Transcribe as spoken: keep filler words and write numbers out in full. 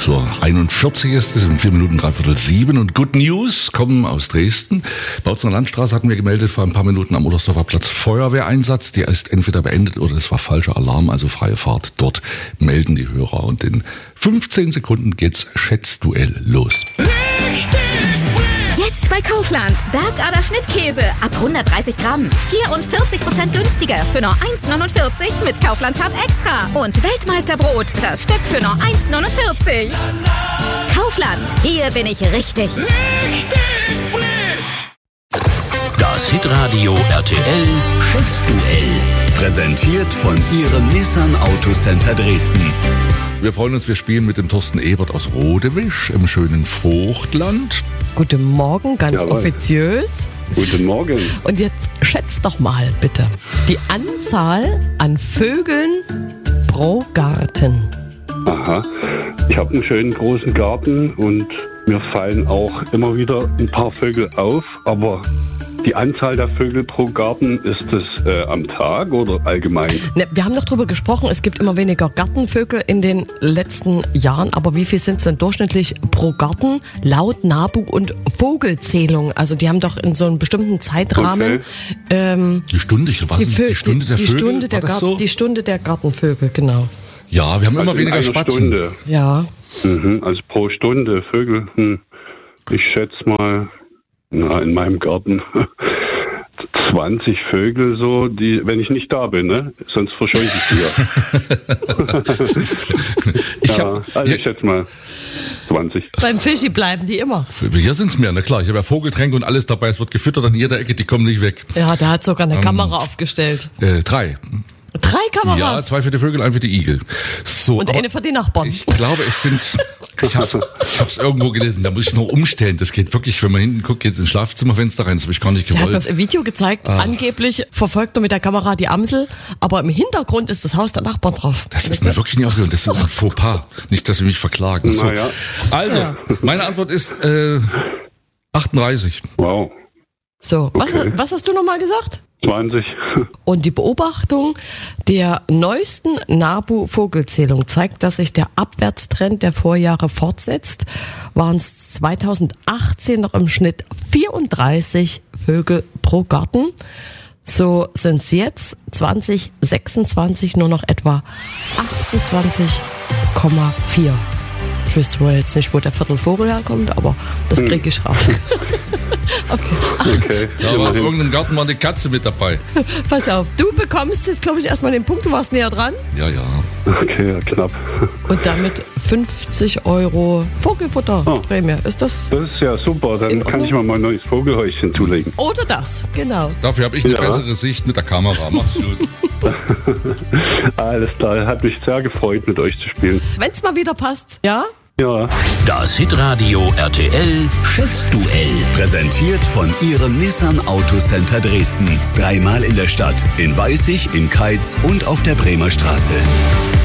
Uhr einundvierzig ist es, in vier Minuten dreiviertel sieben. Und Good News kommen aus Dresden. Bei uns in der Landstraße hatten wir gemeldet vor ein paar Minuten am Oderstdorfer Platz Feuerwehreinsatz. Der ist entweder beendet oder es war falscher Alarm, also freie Fahrt. Dort melden die Hörer. Und in fünfzehn Sekunden geht's Schätzduell los. Jetzt bei Kaufland. Bergader Schnittkäse ab hundertdreißig Gramm. vierundvierzig Prozent günstiger für nur eins neunundvierzig mit Kaufland Card Extra. Und Weltmeisterbrot, das Stück für nur eins neunundvierzig. Kaufland, hier bin ich richtig. Richtig frisch. Das Hitradio R T L Schätzduell. Präsentiert von Ihrem Nissan Autocenter Dresden. Wir freuen uns, wir spielen mit dem Thorsten Ebert aus Rodewisch im schönen Fruchtland. Guten Morgen, ganz Jawohl. offiziös. Guten Morgen. Und jetzt schätzt doch mal bitte die Anzahl an Vögeln pro Garten. Aha. Ich habe einen schönen großen Garten und mir fallen auch immer wieder ein paar Vögel auf, aber die Anzahl der Vögel pro Garten, ist das äh, am Tag oder allgemein? Ne, wir haben noch drüber gesprochen, es gibt immer weniger Gartenvögel in den letzten Jahren, aber wie viel sind es denn durchschnittlich pro Garten laut NABU und Vogelzählung? Also die haben doch in so einem bestimmten Zeitrahmen Okay. ähm, Die Stunde, ich weiß die, nicht, Vö- die Stunde der die Vögel, Stunde der war das Gar- so? die Stunde der Gartenvögel, genau. Ja, wir haben Also immer in weniger einer Spatzen. Stunde. Ja. Mhm. Also pro Stunde Vögel. Hm. Ich schätze mal, na, in meinem Garten zwanzig Vögel so, die, wenn ich nicht da bin, ne? Sonst verscheuche ich die ja. Ich ja, hab, also ich hier, schätze mal zwanzig. Beim Fischi bleiben die immer. hier sind's mehr, na klar. Ich habe ja Vogeltränke und alles dabei. Es wird gefüttert an jeder Ecke, die kommen nicht weg. Ja, der hat sogar eine Ähm, Kamera aufgestellt. Äh, drei. Drei Ja, Kameras. zwei für die Vögel, ein für die Igel. So, Und aber eine für die Nachbarn. ich glaube, es sind, ich hab's, ich hab's irgendwo gelesen, da muss ich noch umstellen. Das geht wirklich, wenn man hinten guckt, geht's ins Schlafzimmerfenster rein. Das habe ich gar nicht Der hat mir gewollt. ein Video gezeigt, Ah. angeblich verfolgt er mit der Kamera die Amsel, aber im Hintergrund ist das Haus der Nachbarn drauf. Das ist mir wirklich nicht aufgehört. Das ist ein Fauxpas. Nicht, dass sie mich verklagen. So. Naja. Also, meine Antwort ist äh, achtunddreißig. Wow. So, was, Okay. was hast du nochmal gesagt? zwanzig. Und die Beobachtung der neuesten NABU-Vogelzählung zeigt, dass sich der Abwärtstrend der Vorjahre fortsetzt. Waren es zweitausendachtzehn noch im Schnitt vierunddreißig Vögel pro Garten. So sind es jetzt zwanzig sechsundzwanzig nur noch etwa achtundzwanzig Komma vier. Ich wüsste wohl jetzt nicht, wo der Viertelvogel herkommt, aber das kriege ich raus. Okay, Okay. Da war in immerhin. irgendeinem Garten war eine Katze mit dabei. pass auf. Du bekommst jetzt, glaube ich, erstmal den Punkt. Du warst näher dran. Ja, ja. Okay, ja, knapp. Und damit fünfzig Euro Vogelfutterprämie. Ist das? Das ist ja super. In Dann Ordnung. kann ich mal mein neues Vogelhäuschen zulegen. Oder das, genau. Dafür habe ich eine Ja. bessere Sicht mit der Kamera. Mach's gut. Alles klar. Hat mich sehr gefreut, mit euch zu spielen. Wenn es mal wieder passt, ja? Ja. Das Hitradio R T L Schätzduell. Präsentiert von Ihrem Nissan Autocenter Dresden. Dreimal in der Stadt, in Weißig, in Keitz und auf der Bremer Straße.